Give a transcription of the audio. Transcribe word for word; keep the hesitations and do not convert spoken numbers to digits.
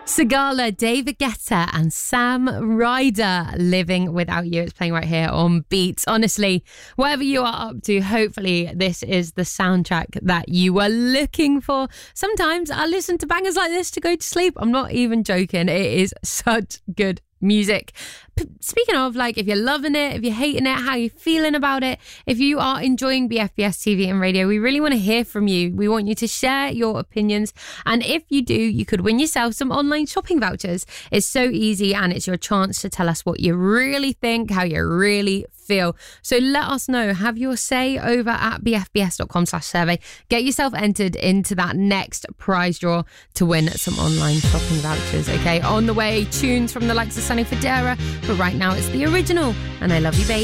Sigala, David Guetta and Sam Ryder, Living Without You. It's playing right here on Beats. Honestly, whatever you are up to, hopefully this is the soundtrack that you were looking for. Sometimes I listen to bangers like this to go to sleep. I'm not even joking. It is such good music. P- speaking of, like, if you're loving it, if you're hating it, how you feeling about it, if you are enjoying B F B S T V and radio, we really want to hear from you. We want you to share your opinions, and if you do, you could win yourself some online shopping vouchers. It's so easy, and it's your chance to tell us what you really think, how you really feel. So let us know. Have your say over at bfbs.com slash survey. Get yourself entered into that next prize draw to win some online shopping vouchers. Okay, on the way, tunes from the likes of Sunny Federa, but right now it's the original, and I Love You Baby.